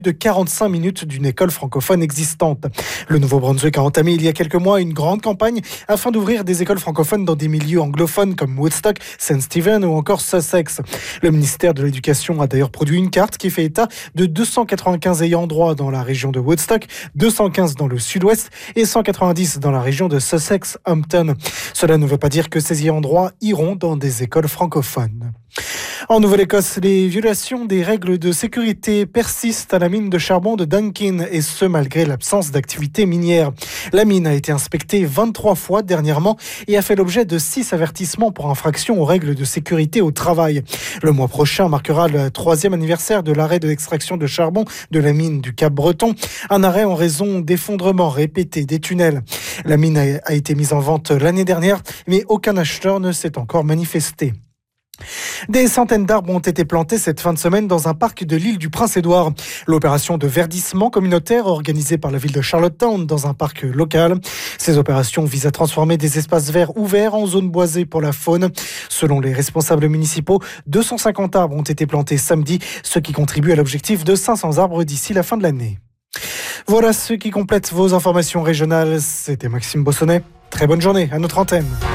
de 45 minutes d'une école francophone existante. Le Nouveau-Brunswick a entamé il y a quelques mois une grande campagne afin d'ouvrir des écoles francophones dans des milieux anglophones comme Woodstock, St. Stephen ou encore Sussex. Le ministère de l'Éducation a d'ailleurs produit une carte qui fait état de 295 ayants droit dans la région de Woodstock, 215 dans le sud-ouest et 190 dans la région de Sussex-Hampton. Cela ne veut pas dire que ces ayants droit iront dans des écoles francophones. En Nouvelle-Écosse, les violations des règles de sécurité persistent à la mine de charbon de Dunkin, et ce malgré l'absence d'activité minière. La mine a été inspectée 23 fois dernièrement et a fait l'objet de 6 avertissements pour infraction aux règles de sécurité au travail. Le mois prochain marquera le 3e anniversaire de l'arrêt de l'extraction de charbon de la mine du Cap-Breton, un arrêt en raison d'effondrements répétés des tunnels. La mine a été mise en vente l'année dernière, mais aucun acheteur ne s'est encore manifesté. Des centaines d'arbres ont été plantés cette fin de semaine dans un parc de l'île du Prince-Édouard. L'opération de verdissement communautaire organisée par la ville de Charlottetown dans un parc local. Ces opérations visent à transformer des espaces verts ouverts en zones boisées pour la faune. Selon les responsables municipaux, 250 arbres ont été plantés samedi, ce qui contribue à l'objectif de 500 arbres d'ici la fin de l'année. Voilà ce qui complète vos informations régionales. C'était Maxime Bossonnet. Très bonne journée à notre antenne.